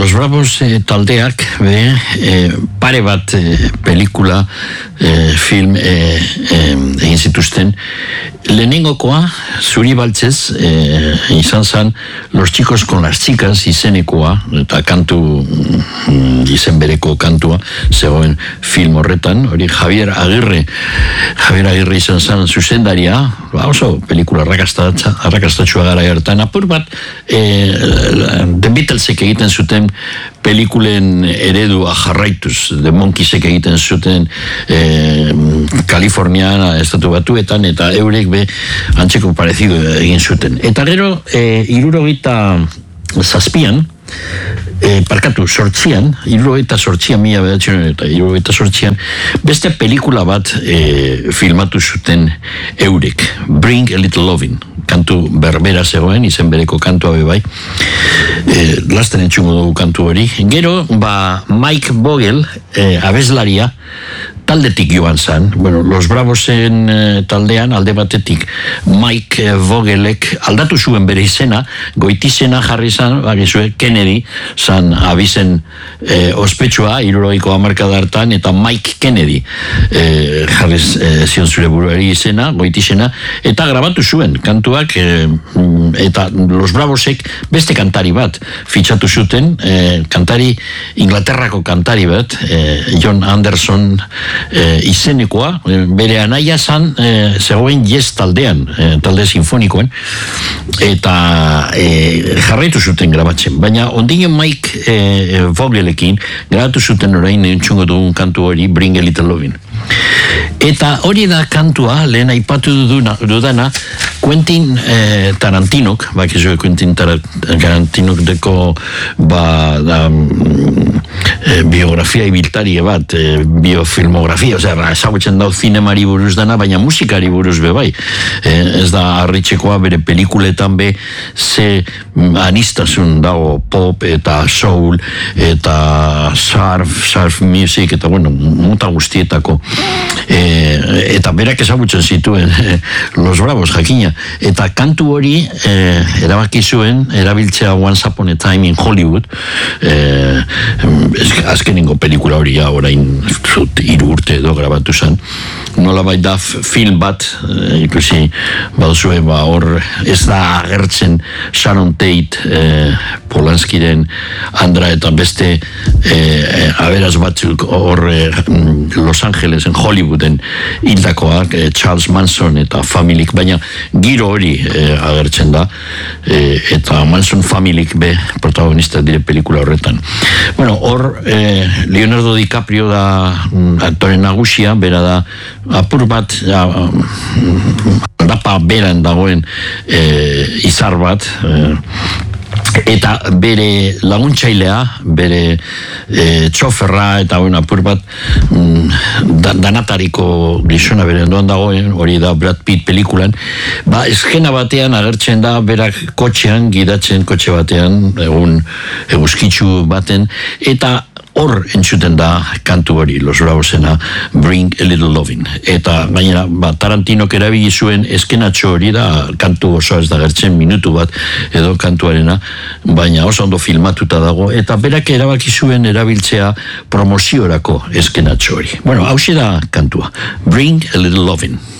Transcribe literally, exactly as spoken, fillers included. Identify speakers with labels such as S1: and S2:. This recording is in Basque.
S1: Los Bravos eh, taldeak be, eh, pare bat eh, pelikula eh, film eh, eh, egin zituzten. Lehenengokoa, zuri baltzez, eh, izan zen Los Chicos con las Chicas izenekoa, eta kantu mm, izen bereko kantua zegoen film horretan, hori Javier Agirre Javier Agirre izan zen zuzendaria, ba, oso pelikula arrakastatxua gara hartan, apur bat eh, The Beatlesek egiten zuten pelikulen eredua jarraituz, The Monkeysek egiten zuten eh, Kalifornian, estatu batuetan, eta eurek be antzeko parezido egin zuten. Eta gero, eh, irurogita zazpian, eh, parkatu, sortzian, irurogita sortzian, mila bedatzen, eta irurogita sortzian, beste pelikula bat eh, filmatu zuten eurek, Bring a Little Lovin'. Kantu berbera zegoen, izen bereko kantua bebai. E, lasten entxungo dugu kantu hori. Gero, ba, Mike Vogel, e, abeslaria, taldetik joan zan. Bueno, Los Bravosen e, taldean, alde batetik, Mike Vogelek aldatu zuen bere izena, goitizena jarri zan, bagizue, Kennedy, zan abizen e, ospetsua, irurogiko hamarkada hartan, eta Mike Kennedy e, jarri e, zion zure buruari izena, goitizena, eta grabatu zuen, kantuak, e, eta Los Bravosek beste kantari bat fitxatu zuten, e, kantari, Inglaterrako kantari bat, e, John Anderson, E, izenekoa, e, bere anaia zan e, zegoen Yes taldean, e, talde sinfonikoen, eta e, jarraitu zuten grabatzen, baina ondinen Mike e, Vogelekin grabatu zuten orain entzungo dugun kantu hori, Bring a Little Lovin'. Eta hori da kantua, lehen aipatu dudana, dudana Quentin eh, Tarantinok, bakizu Quentin Tarantinok deko ba, da, eh, biografia ibiltarie bat, eh, biofilmografia, osea, ezagutzen dau zinemari buruz dana, baina musikari buruz be bai. Eh, ez da harritxekoa bere pelikuletan be ze anistasun dago pop eta soul eta surf, surf music eta bueno, muta guztietako. E, eta berak ezagutzen zituen e, Los Bravos jakina, eta kantu hori e, erabaki zuen erabiltzea Once Upon a Time in Hollywood, e, azkenengo pelikula hori ja orain hiru urte edo grabatu zen, nola bai da film bat, e, ikusi baduzue, ba hor ez da agertzen Sharon Tate, e, Polanskiren Andra eta beste e, aberaz batzuk hor e, Los Angelesen, Hollywooden hildakoak, eh, Charles Manson eta familik, baina giro hori eh, agertzen da, eh, eta Manson familik be protagonista dire pelikula horretan. Bueno, hor eh, Leonardo DiCaprio da mm, aktore nagusia, bera da apur bat ja, aldapa beran dagoen eh, izar bat, eh, eta bere laguntzailea, bere e, txoferra eta bueno, apur bat mm, da, danatariko gizona bere ondoan dagoen, hori da Brad Pitt pelikulan, ba eskena batean agertzen da berak kotxean, gidatzen kotxe batean, egun eguzkitzu baten, eta hor entzuten da kantu hori, Los Bravosena, Bring a Little Lovin'. Eta gainera, ba, Tarantinok erabili zuen eskenatxo hori da, kantu oso ez da gertzen, minutu bat edo kantuarena, baina oso ondo filmatuta dago, eta berak erabaki zuen erabiltzea promoziorako eskenatxo hori. Bueno, hauxe da kantua, Bring a Little Lovin'.